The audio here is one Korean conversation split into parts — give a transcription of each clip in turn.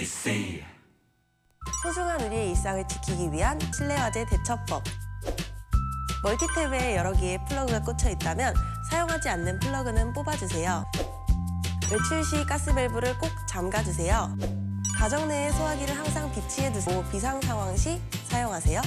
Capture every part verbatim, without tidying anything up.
엠비씨 소중한 우리의 일상을 지키기 위한 실내화재 대처법. 멀티탭에 여러 개의 플러그가 꽂혀 있다면 사용하지 않는 플러그는 뽑아주세요. 외출 시 가스밸브를 꼭 잠가주세요. 가정 내의 소화기를 항상 비치해 두고 비상 상황 시 사용하세요.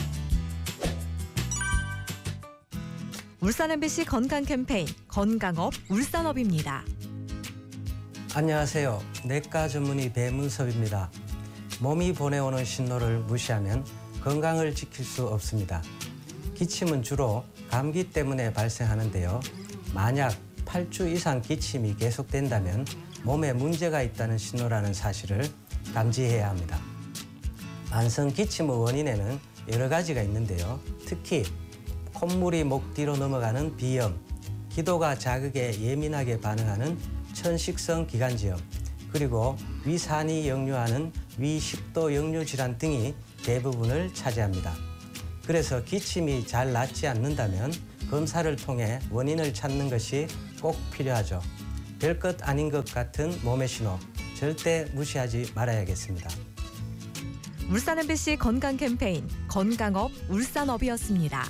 울산 엠비씨 건강 캠페인 건강업 울산업입니다. 안녕하세요. 내과 전문의 배문섭입니다. 몸이 보내오는 신호를 무시하면 건강을 지킬 수 없습니다. 기침은 주로 감기 때문에 발생하는데요. 만약 팔 주 이상 기침이 계속된다면 몸에 문제가 있다는 신호라는 사실을 감지해야 합니다. 만성 기침의 원인에는 여러 가지가 있는데요. 특히 콧물이 목 뒤로 넘어가는 비염, 기도가 자극에 예민하게 반응하는 천식성 기관지염, 그리고 위산이 역류하는 위식도 역류 질환 등이 대부분을 차지합니다. 그래서 기침이 잘 낫지 않는다면 검사를 통해 원인을 찾는 것이 꼭 필요하죠. 별것 아닌 것 같은 몸의 신호, 절대 무시하지 말아야겠습니다. 울산 엠비씨 건강 캠페인 건강업 울산업이었습니다.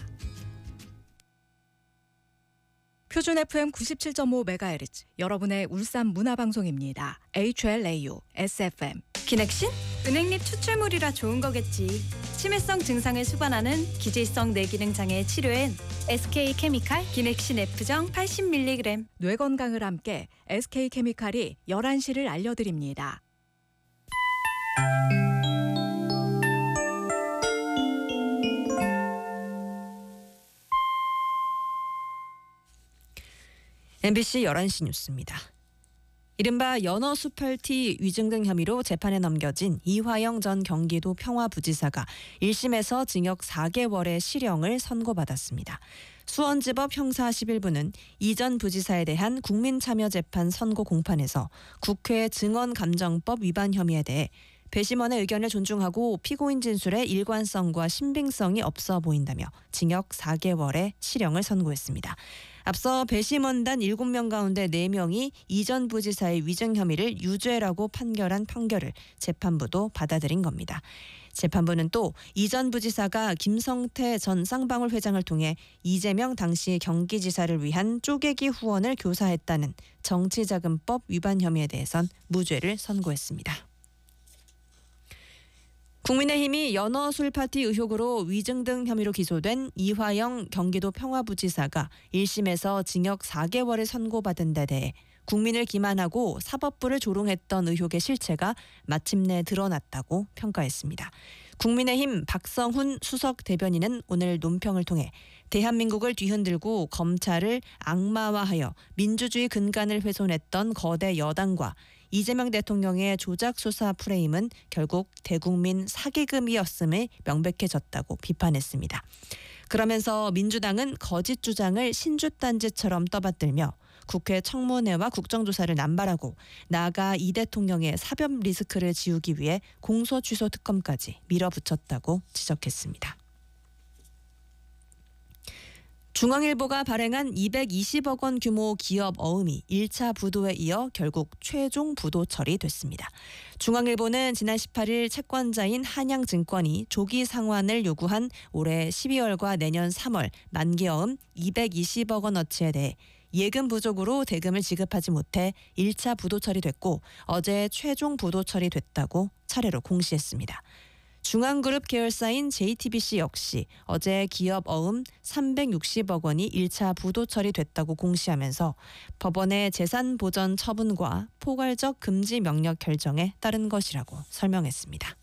표준 에프엠 구십칠 점 오 메가헤르츠 여러분의 울산 문화방송입니다. 에이치엘에이유 에스에프엠 기넥신? 은행잎 추출물이라 좋은 거겠지. 치매성 증상을 수반하는 기질성 뇌기능 장애 치료엔 에스케이케미칼 기넥신 F정 팔십 밀리그램. 뇌 건강을 함께 에스케이케미칼이 열한 시를 알려드립니다. 엠비씨 열한 시 뉴스입니다. 이른바 연어 수팔티 위증 등 혐의로 재판에 넘겨진 이화영 전 경기도 평화부지사가 일 심에서 징역 사 개월의 실형을 선고받았습니다. 수원지법 형사 십일 부는 이 전 부지사에 대한 국민참여재판 선고 공판에서 국회 증언감정법 위반 혐의에 대해 배심원의 의견을 존중하고 피고인 진술의 일관성과 신빙성이 없어 보인다며 징역 사 개월의 실형을 선고했습니다. 앞서 배심원단 일곱 명 가운데 네 명이 이 전 부지사의 위증 혐의를 유죄라고 판결한 판결을 재판부도 받아들인 겁니다. 재판부는 또 이 전 부지사가 김성태 전 쌍방울 회장을 통해 이재명 당시 경기지사를 위한 쪼개기 후원을 교사했다는 정치자금법 위반 혐의에 대해선 무죄를 선고했습니다. 국민의힘이 연어 술 파티 의혹으로 위증 등 혐의로 기소된 이화영 경기도 평화부지사가 일 심에서 징역 사 개월을 선고받은 데 대해 국민을 기만하고 사법부를 조롱했던 의혹의 실체가 마침내 드러났다고 평가했습니다. 국민의힘 박성훈 수석 대변인은 오늘 논평을 통해 대한민국을 뒤흔들고 검찰을 악마화하여 민주주의 근간을 훼손했던 거대 여당과 이재명 대통령의 조작 수사 프레임은 결국 대국민 사기금이었음을 명백해졌다고 비판했습니다. 그러면서 민주당은 거짓 주장을 신주딴지처럼 떠받들며 국회 청문회와 국정조사를 남발하고 나아가 이 대통령의 사법 리스크를 지우기 위해 공소 취소 특검까지 밀어붙였다고 지적했습니다. 중앙일보가 발행한 이백이십억 원 규모 기업 어음이 일 차 부도에 이어 결국 최종 부도 처리됐습니다. 중앙일보는 지난 십팔 일 채권자인 한양증권이 조기 상환을 요구한 올해 십이월과 내년 삼월 만기 어음 이백이십억 원어치에 대해 예금 부족으로 대금을 지급하지 못해 일 차 부도 처리됐고 어제 최종 부도 처리됐다고 차례로 공시했습니다. 중앙그룹 계열사인 제이티비씨 역시 어제 기업 어음 삼백육십억 원이 일 차 부도 처리됐다고 공시하면서 법원의 재산 보전 처분과 포괄적 금지 명령 결정에 따른 것이라고 설명했습니다.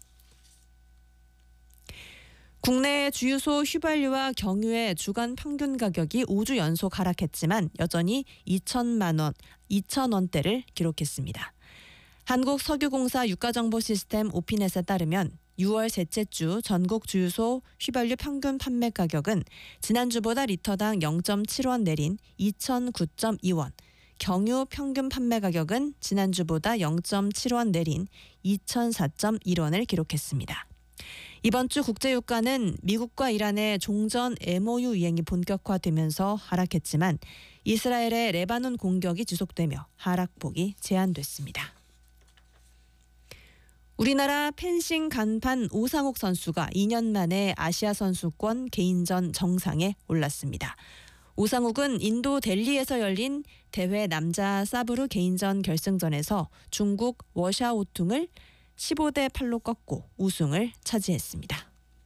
국내 주유소 휘발유와 경유의 주간 평균 가격이 오 주 연속 하락했지만 여전히 이천만 원, 이천 원대를 기록했습니다. 한국석유공사 유가정보시스템 오피넷에 따르면 유월 셋째 주 전국 주유소 휘발유 평균 판매 가격은 지난주보다 리터당 영 점 칠 원 내린 이천구 점 이 원, 경유 평균 판매 가격은 지난주보다 영 점 칠 원 내린 이천사 점 일 원을 기록했습니다. 이번 주 국제유가는 미국과 이란의 종전 엠오유 이행이 본격화되면서 하락했지만 이스라엘의 레바논 공격이 지속되며 하락폭이 제한됐습니다. 우리나라 펜싱 간판 오상욱 선수가 이 년 만에 아시아 선수권 개인전 정상에 올랐습니다. 오상욱은 인도 델리에서 열린 대회 남자 사브르 개인전 결승전에서 중국 워샤오퉁을 십오 대 팔로 꺾고 우승을 차지했습니다.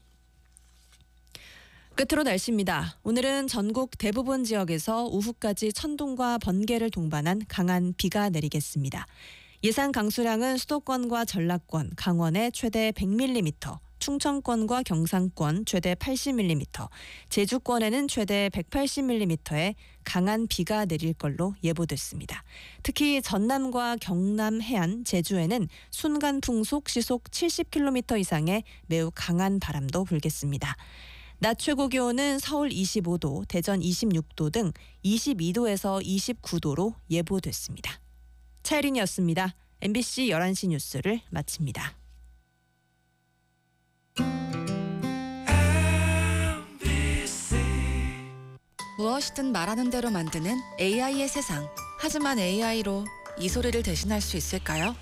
끝으로 날씨입니다. 오늘은 전국 대부분 지역에서 오후까지 천둥과 번개를 동반한 강한 비가 내리겠습니다. 예상 강수량은 수도권과 전라권, 강원에 최대 백 밀리미터, 충청권과 경상권 최대 팔십 밀리미터, 제주권에는 최대 백팔십 밀리미터의 강한 비가 내릴 걸로 예보됐습니다. 특히 전남과 경남 해안, 제주에는 순간 풍속 시속 칠십 킬로미터 이상의 매우 강한 바람도 불겠습니다. 낮 최고 기온은 서울 이십오 도, 대전 이십육 도 등 이십이 도에서 이십구 도로 예보됐습니다. 차혜린이었습니다. 엠비씨 열한 시 뉴스를 마칩니다. 무엇이든 말하는 대로 만드는 에이아이의 세상. 하지만 에이아이로 이 소리를 대신할 수 있을까요?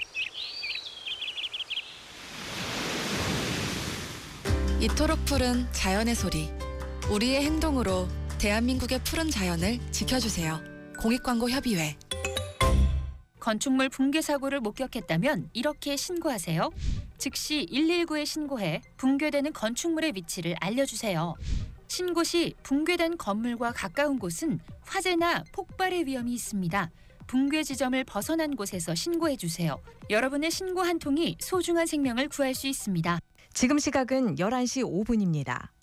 이토록 푸른 자연의 소리. 우리의 행동으로 대한민국의 푸른 자연을 지켜주세요. 공익광고협의회. 건축물 붕괴 사고를 목격했다면 이렇게 신고하세요. 즉시 일일구에 신고해 붕괴되는 건축물의 위치를 알려주세요. 신고 시 붕괴된 건물과 가까운 곳은 화재나 폭발의 위험이 있습니다. 붕괴 지점을 벗어난 곳에서 신고해주세요. 여러분의 신고 한 통이 소중한 생명을 구할 수 있습니다. 지금 시각은 열한 시 오 분입니다.